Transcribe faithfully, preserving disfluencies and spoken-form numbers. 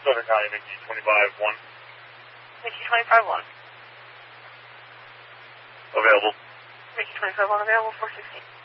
Southern County, Mickey twenty-five one. Mickey twenty-five one. Available. Mickey twenty-five one available, four sixteen.